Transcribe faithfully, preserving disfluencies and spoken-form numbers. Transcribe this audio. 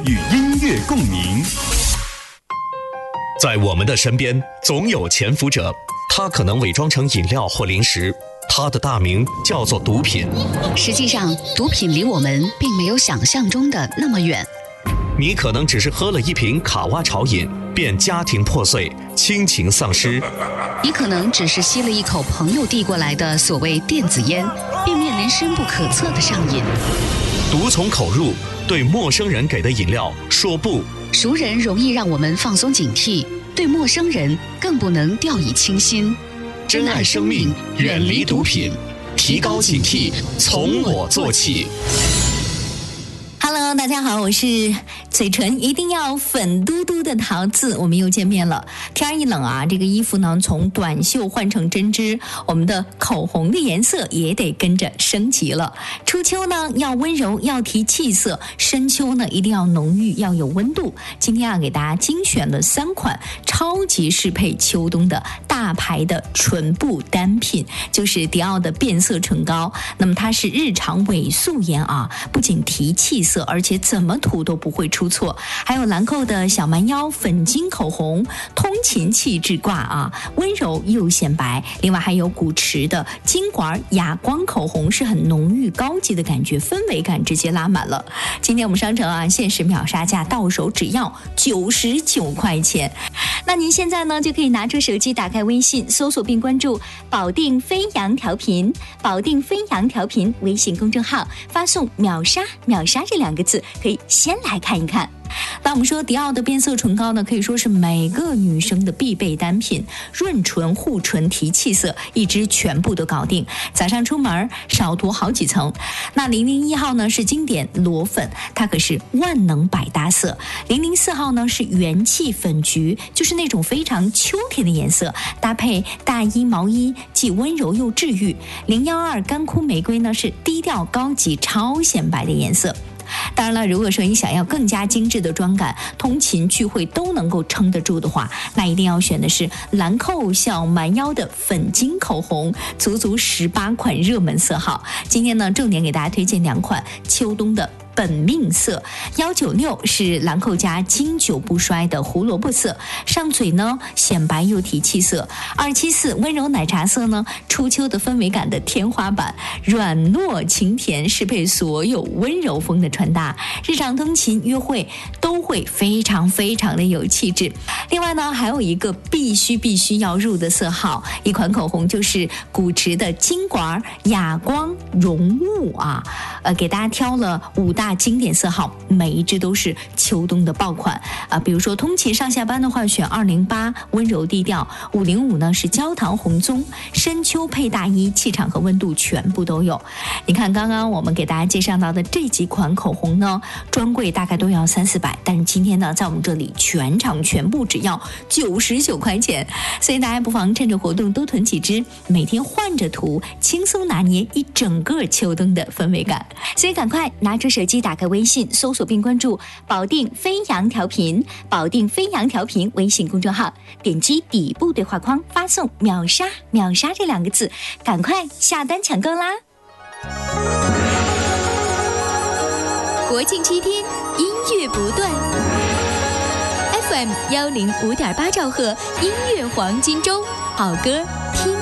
与音乐共鸣。 在我们的身边，总有潜伏者，他可能伪装成饮料或零食，他的大名叫做毒品。 实际上，毒品离我们并没有想象中的那么远。 你可能只是喝了一瓶卡哇潮饮，便家庭破碎，亲情丧失； 你可能只是吸了一口朋友递过来的所谓电子烟，便面临深不可测的上瘾。 毒从口入，对陌生人给的饮料说不。 熟人容易让我们放松警惕，对陌生人更不能掉以轻心。 珍爱生命，远离毒品，提高警惕，从我做起。 Hello， 大家好，我是嘴唇一定要粉嘟嘟的桃子，我们又见面了。天一冷啊，这个衣服呢从短袖换成针织，我们的口红的颜色也得跟着升级了。初秋呢要温柔，要提气色；深秋呢一定要浓郁，要有温度。今天啊给大家精选了三款超级适配秋冬的大牌的唇部单品，就是迪奥的变色唇膏。那么它是日常伪素颜啊，不仅提气色，而且怎么涂都不会出错。还有兰蔻的小蛮腰粉晶口红，通勤气质挂啊，温柔又显白。另外还有古驰的金管哑光口红，是很浓郁高级的感觉，氛围感直接拉满了。今天我们商城啊限时秒杀价，到手只要九十九块钱。那您现在呢就可以拿出手机，打开微信，搜索并关注保定飞扬调频，保定飞扬调频微信公众号，发送秒杀秒杀这两个字，可以先来看一看。那我们说迪奥的变色唇膏呢，可以说是每个女生的必备单品，润唇、护唇、提气色，一支全部都搞定。早上出门少涂好几层。那零零一号呢是经典裸粉，它可是万能百搭色。零零四号呢是元气粉橘，就是那种非常秋天的颜色，搭配大衣毛衣，既温柔又治愈。零幺二干枯玫瑰呢是低调高级超显白的颜色。当然了，如果说你想要更加精致的妆感，通勤聚会都能够撑得住的话，那一定要选的是兰蔻小蛮腰的粉晶口红，足足十八款热门色号。今天呢，重点给大家推荐两款秋冬的本命色。一九六是兰蔻家经久不衰的胡萝卜色，上嘴呢显白又提气色。二七四温柔奶茶色呢，初秋的氛围感的天花板，软糯清甜，适配所有温柔风的穿搭，日常通勤约会都会非常非常的有气质。另外呢，还有一个必须必须要入的色号，一款口红就是古驰的金管哑光溶雾啊，呃，给大家挑了五大经典色号，每一支都是秋冬的爆款啊、呃。比如说通勤上下班的话，选二零八温柔低调，五零五呢是焦糖红棕，深秋配大衣，气场和温度全部都有。你看刚刚我们给大家介绍到的这几款口红呢，专柜大概都要三四百，但是今天呢，在我们这里全场全部只要九十九块钱，所以大家不妨趁着活动多囤几支，每天换着涂，轻松拿捏一整个秋冬的氛围感。所以赶快拿出手机，打开微信，搜索并关注保定飞扬调频，保定飞扬调频微信公众号，点击底部对话框，发送秒杀秒杀这两个字，赶快下单抢购啦！ 国庆七天，音乐不断 ，F M 幺零五点八兆赫，音乐黄金周，好歌听。